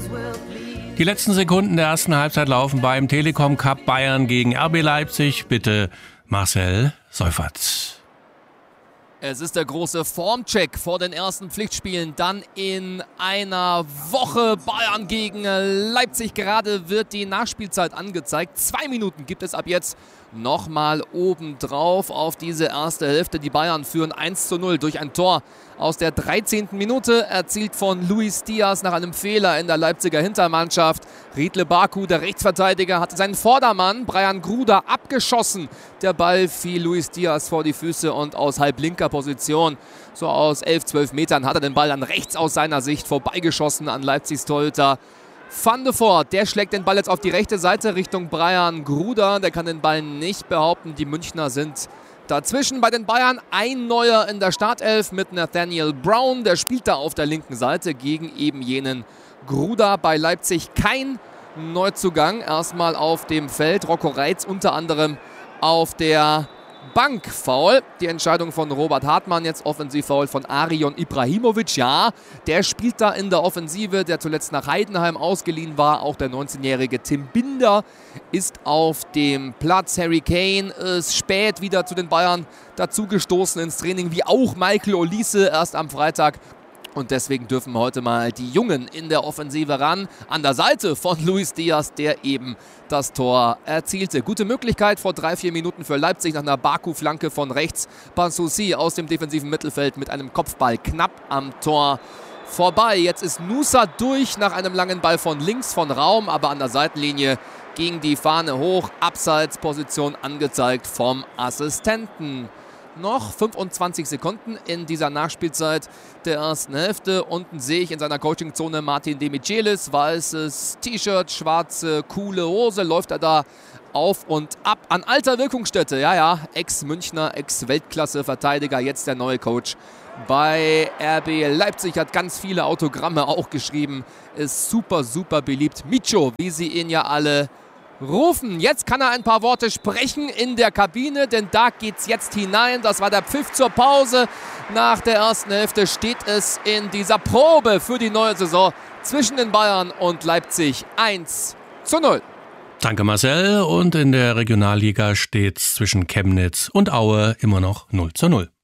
Die letzten Sekunden der ersten Halbzeit laufen beim Telekom Cup Bayern gegen RB Leipzig. Bitte Marcel Seufert. Es ist der große Formcheck vor den ersten Pflichtspielen. Dann in einer Woche Bayern gegen Leipzig. Gerade wird die Nachspielzeit angezeigt. 2 Minuten gibt es ab jetzt nochmal obendrauf auf diese erste Hälfte. Die Bayern führen 1:0 durch ein Tor aus der 13. Minute, erzielt von Luis Diaz nach einem Fehler in der Leipziger Hintermannschaft. Riedle Baku, der Rechtsverteidiger, hatte seinen Vordermann Brian Gruda abgeschossen. Der Ball fiel Luis Diaz vor die Füße und aus halblinker Position, so aus 11, 12 Metern, hat er den Ball dann rechts aus seiner Sicht vorbeigeschossen an Leipzigs Torhüter Van de Voort. Der schlägt den Ball jetzt auf die rechte Seite Richtung Brian Gruda. Der kann den Ball nicht behaupten. Die Münchner sind dazwischen bei den Bayern. Ein neuer in der Startelf mit Nathaniel Brown. Der spielt da auf der linken Seite gegen eben jenen Gruda. Bei Leipzig kein Neuzugang. Erstmal auf dem Feld. Rocco Reitz unter anderem auf der Bank. Foul. Die Entscheidung von Robert Hartmann. Jetzt Offensivfoul von Arion Ibrahimovic. Ja, der spielt da in der Offensive, der zuletzt nach Heidenheim ausgeliehen war. Auch der 19-jährige Tim Binder ist auf dem Platz. Harry Kane ist spät wieder zu den Bayern dazugestoßen ins Training, wie auch Michael Olise erst am Freitag. Und deswegen dürfen heute mal die Jungen in der Offensive ran. An der Seite von Luis Diaz, der eben das Tor erzielte. Gute Möglichkeit vor 3-4 Minuten für Leipzig nach einer Baku-Flanke von rechts. Pansouci aus dem defensiven Mittelfeld mit einem Kopfball knapp am Tor vorbei. Jetzt ist Nusa durch nach einem langen Ball von links von Raum, aber an der Seitenlinie ging die Fahne hoch. Abseitsposition angezeigt vom Assistenten. Noch 25 Sekunden in dieser Nachspielzeit der ersten Hälfte. Unten sehe ich in seiner Coachingzone Martin de Michelis. Weißes T-Shirt, schwarze, coole Hose. Läuft er da auf und ab an alter Wirkungsstätte. Ja, Ex-Münchner, Ex-Weltklasse-Verteidiger. Jetzt der neue Coach bei RB Leipzig. Hat ganz viele Autogramme auch geschrieben. Ist super, super beliebt. Micho, wie sie ihn ja alle rufen. Jetzt kann er ein paar Worte sprechen in der Kabine, denn da geht's jetzt hinein. Das war der Pfiff zur Pause. Nach der ersten Hälfte steht es in dieser Probe für die neue Saison zwischen den Bayern und Leipzig 1:0. Danke Marcel. Und in der Regionalliga steht's zwischen Chemnitz und Aue immer noch 0:0.